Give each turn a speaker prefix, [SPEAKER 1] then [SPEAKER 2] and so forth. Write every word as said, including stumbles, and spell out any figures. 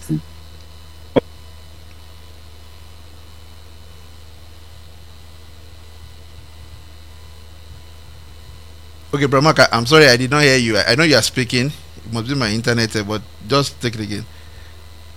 [SPEAKER 1] Okay, Bramaka, I'm sorry I did not hear you. I, I know you are speaking. It must be my internet, eh, but just take it again.